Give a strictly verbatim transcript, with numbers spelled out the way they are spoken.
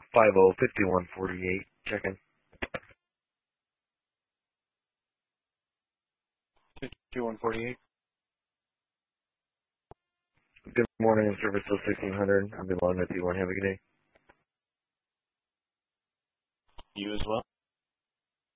five zero five one four eight. Check in. fifty-one forty-eight. Good morning, service till sixteen hundred. I've been along with you. One. Have a good day. You as well.